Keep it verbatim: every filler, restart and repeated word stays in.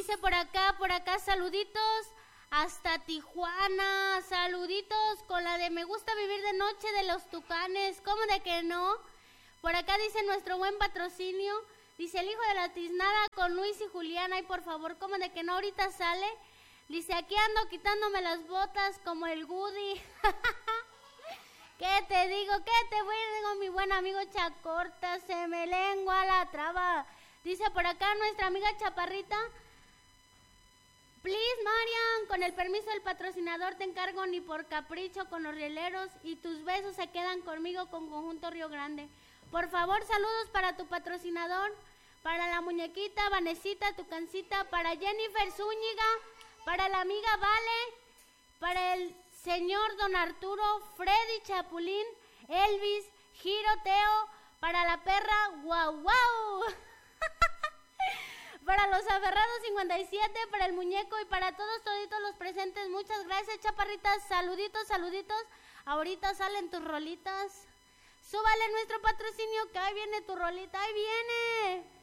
Dice por acá, por acá, saluditos hasta Tijuana, saluditos con la de me gusta vivir de noche de los Tucanes, ¿cómo de que no? Por acá dice nuestro buen patrocinio, dice el hijo de la tiznada con Luis y Juliana, y por favor, ¿cómo de que no? Ahorita sale, dice aquí ando quitándome las botas como el Woody. ¿Qué te digo? ¿Qué te digo, mi buen amigo Chacorta? Se me lengua la traba. Dice por acá nuestra amiga Chaparrita, please, Marian, con el permiso del patrocinador te encargo ni por capricho con los rieleros y tus besos se quedan conmigo con Conjunto Río Grande. Por favor, saludos para tu patrocinador, para la muñequita, Vanesita, tu cancita, para Jennifer Zúñiga, para la amiga Vale, para el señor Don Arturo, Freddy Chapulín, Elvis, Giro Teo, para la perra, guau guau. Para los aferrados cincuenta y siete, para el muñeco y para todos, toditos los presentes, muchas gracias, Chaparritas, saluditos, saluditos, ahorita salen tus rolitas, súbale nuestro patrocinio, que ahí viene tu rolita, ahí viene.